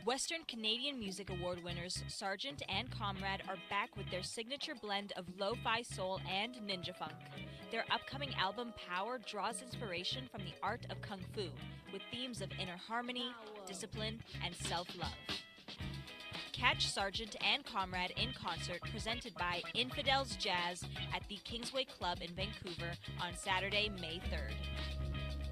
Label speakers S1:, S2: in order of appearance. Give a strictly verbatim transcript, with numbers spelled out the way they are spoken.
S1: Western Canadian Music Award winners Sargent and Comrade are back with their signature blend of lo-fi soul and ninja funk. Their upcoming album Power draws inspiration from the art of kung fu, with themes of inner harmony, discipline, and self-love. Catch Sargent and Comrade in concert, presented by Infidels Jazz at the Kingsway Club in Vancouver on Saturday, May third.